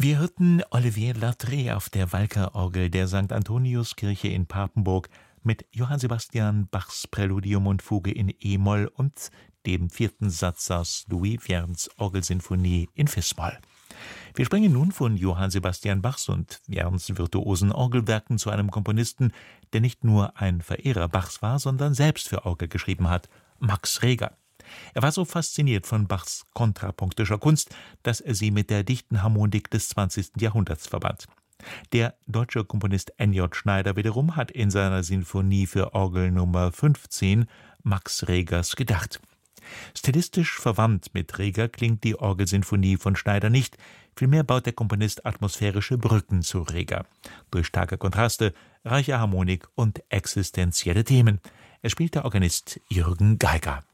Wir hörten Olivier Lartré auf der Walker-Orgel der St. Antoniuskirche in Papenburg mit Johann Sebastian Bachs Präludium und Fuge in e-Moll und dem 4. Satz aus Louis Vierns Orgelsinfonie in fis-Moll. Wir springen nun von Johann Sebastian Bachs und Vierns virtuosen Orgelwerken zu einem Komponisten, der nicht nur ein Verehrer Bachs war, sondern selbst für Orgel geschrieben hat: Max Reger. Er war so fasziniert von Bachs kontrapunktischer Kunst, dass er sie mit der dichten Harmonik des 20. Jahrhunderts verband. Der deutsche Komponist N.J. Schneider wiederum hat in seiner Sinfonie für Orgel Nummer 15 Max Regers gedacht. Stilistisch verwandt mit Reger klingt die Orgelsinfonie von Schneider nicht, vielmehr baut der Komponist atmosphärische Brücken zu Reger. Durch starke Kontraste, reiche Harmonik und existenzielle Themen. Er spielt der Organist Jürgen Geiger.